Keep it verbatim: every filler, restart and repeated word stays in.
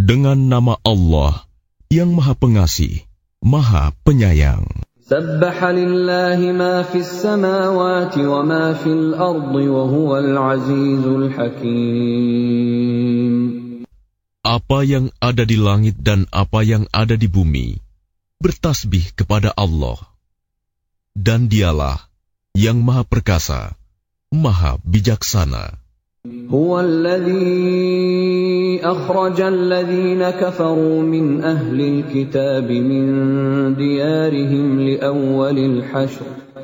Dengan nama Allah yang Maha Pengasih, Maha Penyayang. Sabbaha lillahi ma fis samawati wa ma fil ardi wa huwal azizul hakim. Apa yang ada di langit dan apa yang ada di bumi bertasbih kepada Allah. Dan dialah yang Maha Perkasa, Maha Bijaksana. هو الذي أخرج الذين كفروا من أهل الكتاب من ديارهم لأول الحشر